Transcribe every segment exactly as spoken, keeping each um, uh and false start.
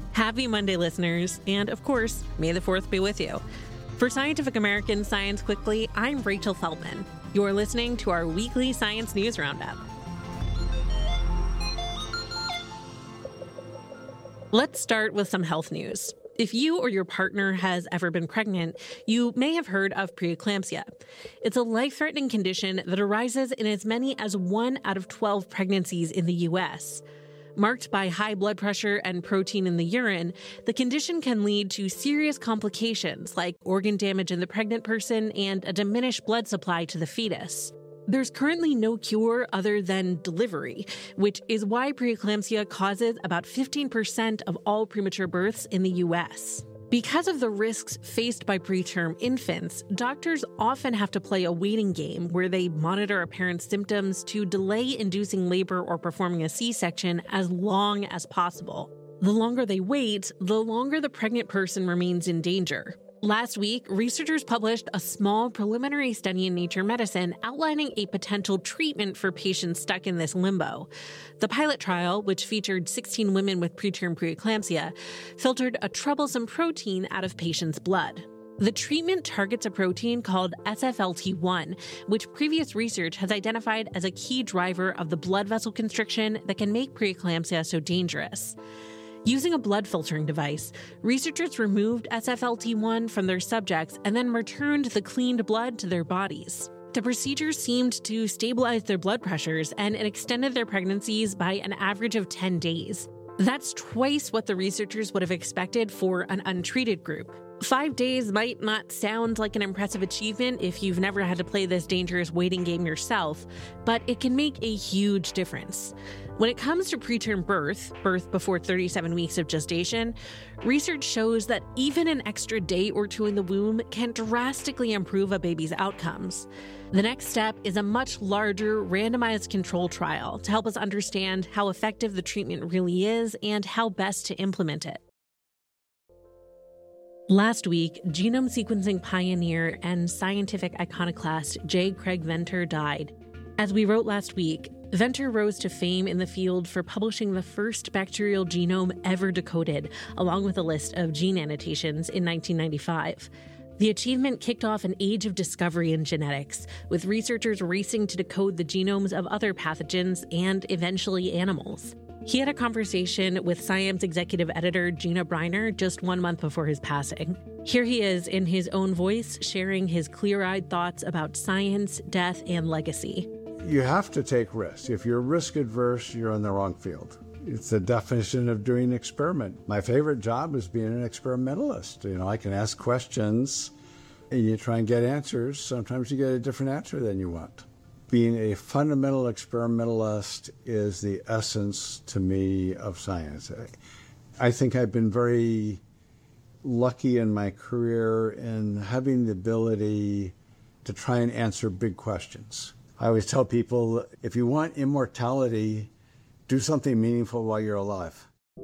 Happy Monday, listeners, and of course, may the fourth be with you. For Scientific American Science Quickly, I'm Rachel Feldman. You're listening to our weekly science news roundup. Let's start with some health news. If you or your partner has ever been pregnant, you may have heard of preeclampsia. It's a life-threatening condition that arises in as many as one out of twelve pregnancies in the U S. Marked by high blood pressure and protein in the urine, the condition can lead to serious complications like organ damage in the pregnant person and a diminished blood supply to the fetus. There's currently no cure other than delivery, which is why preeclampsia causes about fifteen percent of all premature births in the U S. Because of the risks faced by preterm infants, doctors often have to play a waiting game where they monitor a parent's symptoms to delay inducing labor or performing a C-section as long as possible. The longer they wait, the longer the pregnant person remains in danger. Last week, researchers published a small preliminary study in Nature Medicine outlining a potential treatment for patients stuck in this limbo. The pilot trial, which featured sixteen women with preterm preeclampsia, filtered a troublesome protein out of patients' blood. The treatment targets a protein called S F L T one, which previous research has identified as a key driver of the blood vessel constriction that can make preeclampsia so dangerous. Using a blood filtering device, researchers removed S F L T one from their subjects and then returned the cleaned blood to their bodies. The procedure seemed to stabilize their blood pressures, and it extended their pregnancies by an average of ten days. That's twice what the researchers would have expected for an untreated group. Five days might not sound like an impressive achievement if you've never had to play this dangerous waiting game yourself, but it can make a huge difference. When it comes to preterm birth, birth before thirty-seven weeks of gestation, research shows that even an extra day or two in the womb can drastically improve a baby's outcomes. The next step is a much larger randomized control trial to help us understand how effective the treatment really is and how best to implement it. Last week, genome sequencing pioneer and scientific iconoclast J. Craig Venter died. As we wrote last week, Venter rose to fame in the field for publishing the first bacterial genome ever decoded, along with a list of gene annotations in nineteen ninety-five. The achievement kicked off an age of discovery in genetics, with researchers racing to decode the genomes of other pathogens and eventually animals. He had a conversation with Science executive editor Gina Briner just one month before his passing. Here he is in his own voice, sharing his clear-eyed thoughts about science, death, and legacy. You have to take risks. If you're risk adverse, you're in the wrong field. It's the definition of doing an experiment. My favorite job is being an experimentalist. You know, I can ask questions and you try and get answers. Sometimes you get a different answer than you want. Being a fundamental experimentalist is the essence, to me, of science. I think I've been very lucky in my career in having the ability to try and answer big questions. I always tell people, if you want immortality, do something meaningful while you're alive.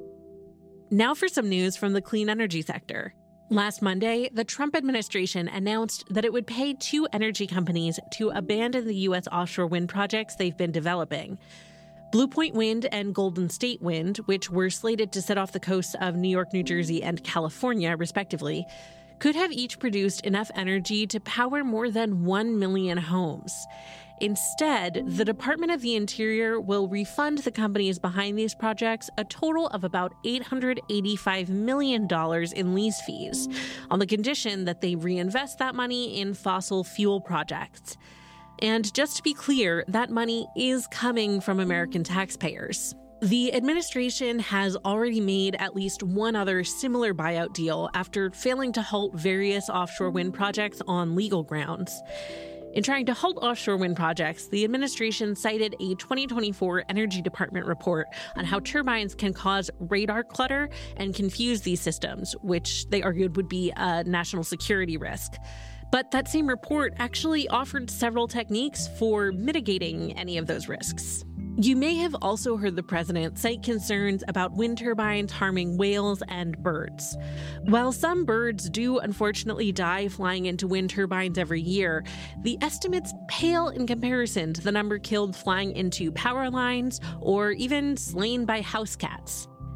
Now for some news from the clean energy sector. Last Monday, the Trump administration announced that it would pay two energy companies to abandon the U S offshore wind projects they've been developing. Blue Point Wind and Golden State Wind, which were slated to set off the coasts of New York, New Jersey, and California, respectively, could have each produced enough energy to power more than one million homes. Instead, the Department of the Interior will refund the companies behind these projects a total of about eight hundred eighty-five million dollars in lease fees, on the condition that they reinvest that money in fossil fuel projects. And just to be clear, that money is coming from American taxpayers. The administration has already made at least one other similar buyout deal after failing to halt various offshore wind projects on legal grounds. In trying to halt offshore wind projects, the administration cited a twenty twenty-four Energy Department report on how turbines can cause radar clutter and confuse these systems, which they argued would be a national security risk. But that same report actually offered several techniques for mitigating any of those risks. You may have also heard the president cite concerns about wind turbines harming whales and birds. While some birds do unfortunately die flying into wind turbines every year, the estimates pale in comparison to the number killed flying into power lines or even slain by house cats.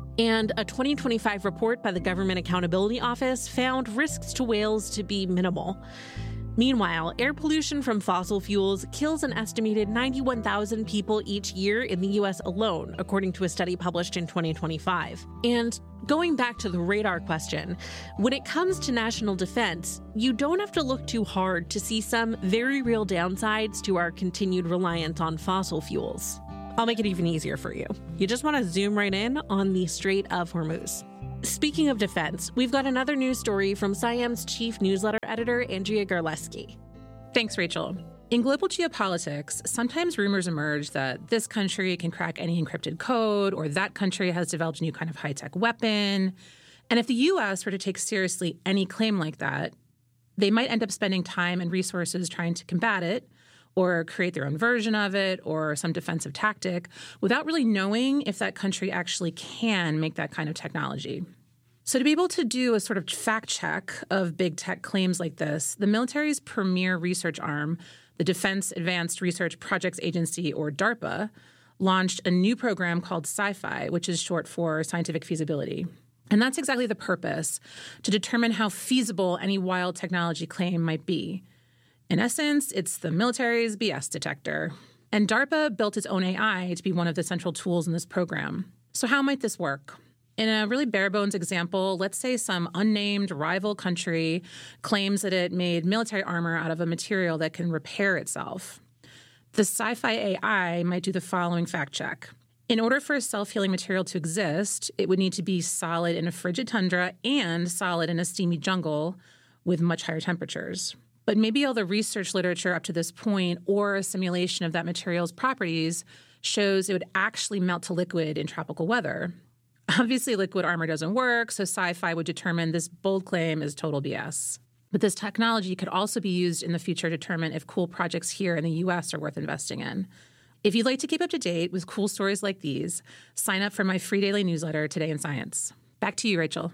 And a twenty twenty-five report by the Government Accountability Office found risks to whales to be minimal. Meanwhile, air pollution from fossil fuels kills an estimated ninety-one thousand people each year in the U S alone, according to a study published in twenty twenty-five. And going back to the radar question, when it comes to national defense, you don't have to look too hard to see some very real downsides to our continued reliance on fossil fuels. I'll make it even easier for you. You just want to zoom right in on the Strait of Hormuz. Speaking of defense, we've got another news story from S I A M's chief newsletter editor, Andrea Garleski. Thanks, Rachel. In global geopolitics, sometimes rumors emerge that this country can crack any encrypted code, or that country has developed a new kind of high-tech weapon. And if the U S were to take seriously any claim like that, they might end up spending time and resources trying to combat it, or create their own version of it, or some defensive tactic, without really knowing if that country actually can make that kind of technology. So to be able to do a sort of fact check of big tech claims like this, the military's premier research arm, the Defense Advanced Research Projects Agency, or DARPA, launched a new program called SciFi, which is short for Scientific Feasibility. And that's exactly the purpose, to determine how feasible any wild technology claim might be. In essence, it's the military's B S detector. And DARPA built its own A I to be one of the central tools in this program. So how might this work? In a really bare-bones example, let's say some unnamed rival country claims that it made military armor out of a material that can repair itself. The SciFi A I might do the following fact check. In order for a self-healing material to exist, it would need to be solid in a frigid tundra and solid in a steamy jungle with much higher temperatures. But maybe all the research literature up to this point, or a simulation of that material's properties, shows it would actually melt to liquid in tropical weather. Obviously, liquid armor doesn't work, so SciFi would determine this bold claim is total B S. But this technology could also be used in the future to determine if cool projects here in the U S are worth investing in. If you'd like to keep up to date with cool stories like these, sign up for my free daily newsletter, Today in Science. Back to you, Rachel.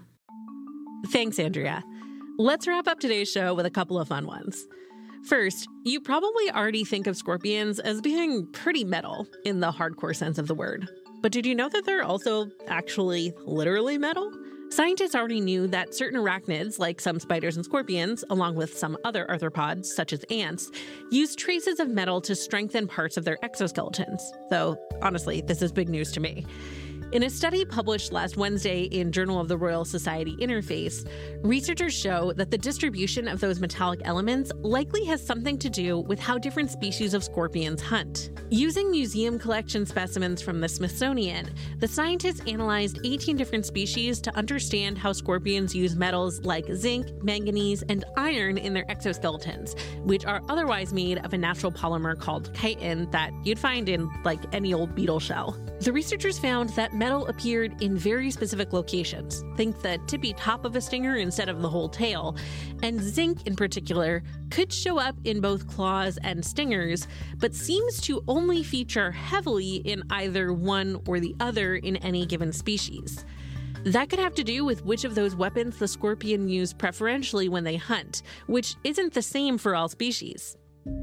Thanks, Andrea. Let's wrap up today's show with a couple of fun ones. First, you probably already think of scorpions as being pretty metal in the hardcore sense of the word. But did you know that they're also actually literally metal? Scientists already knew that certain arachnids, like some spiders and scorpions, along with some other arthropods, such as ants, use traces of metal to strengthen parts of their exoskeletons. Though, honestly, this is big news to me. In a study published last Wednesday in Journal of the Royal Society Interface, researchers show that the distribution of those metallic elements likely has something to do with how different species of scorpions hunt. Using museum collection specimens from the Smithsonian, the scientists analyzed eighteen different species to understand how scorpions use metals like zinc, manganese, and iron in their exoskeletons, which are otherwise made of a natural polymer called chitin that you'd find in, like, any old beetle shell. The researchers found that metal appeared in very specific locations. Think the tippy top of a stinger instead of the whole tail. And zinc, in particular, could show up in both claws and stingers, but seems to only feature heavily in either one or the other in any given species. That could have to do with which of those weapons the scorpion used preferentially when they hunt, which isn't the same for all species.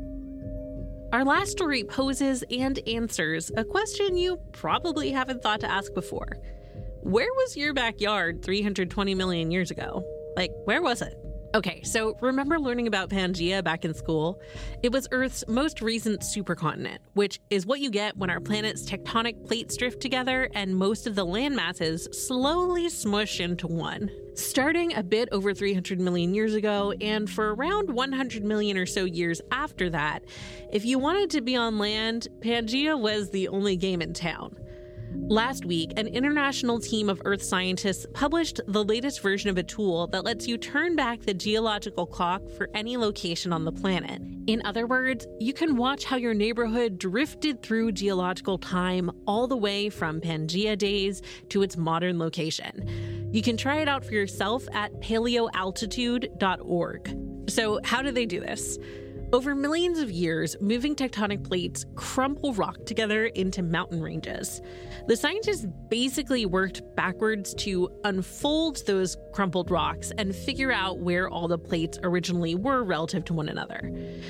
Our last story poses and answers a question you probably haven't thought to ask before. Where was your backyard three hundred twenty million years ago? Like, where was it? Okay, so remember learning about Pangaea back in school? It was Earth's most recent supercontinent, which is what you get when our planet's tectonic plates drift together and most of the land masses slowly smush into one. Starting a bit over three hundred million years ago, and for around one hundred million or so years after that, if you wanted to be on land, Pangaea was the only game in town. Last week, an international team of Earth scientists published the latest version of a tool that lets you turn back the geological clock for any location on the planet. In other words, you can watch how your neighborhood drifted through geological time all the way from Pangaea days to its modern location. You can try it out for yourself at paleoaltitude dot org. So how do they do this? Over millions of years, moving tectonic plates crumple rock together into mountain ranges. The scientists basically worked backwards to unfold those crumpled rocks and figure out where all the plates originally were relative to one another.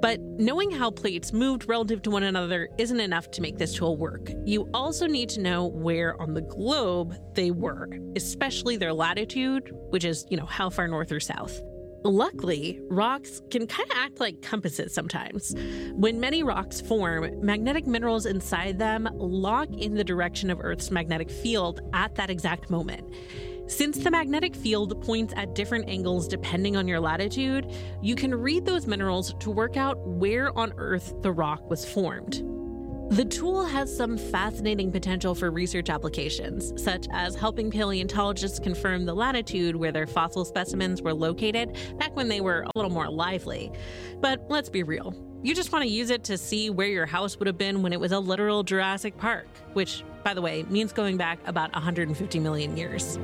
But knowing how plates moved relative to one another isn't enough to make this tool work. You also need to know where on the globe they were, especially their latitude, which is, you know, how far north or south. Luckily, rocks can kind of act like compasses sometimes. When many rocks form, magnetic minerals inside them lock in the direction of Earth's magnetic field at that exact moment. Since the magnetic field points at different angles depending on your latitude, you can read those minerals to work out where on Earth the rock was formed. The tool has some fascinating potential for research applications, such as helping paleontologists confirm the latitude where their fossil specimens were located back when they were a little more lively. But let's be real. You just want to use it to see where your house would have been when it was a literal Jurassic Park, which, by the way, means going back about one hundred fifty million years.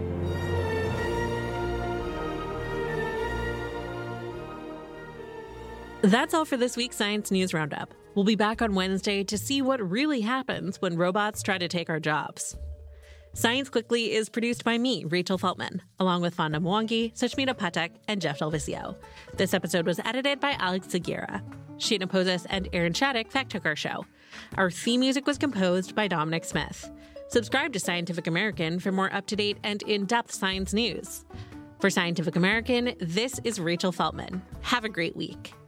That's all for this week's Science News Roundup. We'll be back on Wednesday to see what really happens when robots try to take our jobs. Science Quickly is produced by me, Rachel Feltman, along with Fonda Mwangi, Sushmita Patek, and Jeff Delvisio. This episode was edited by Alex Seguera. Sheena Pozos and Aaron Shattuck fact-check our show. Our theme music was composed by Dominic Smith. Subscribe to Scientific American for more up-to-date and in-depth science news. For Scientific American, this is Rachel Feltman. Have a great week.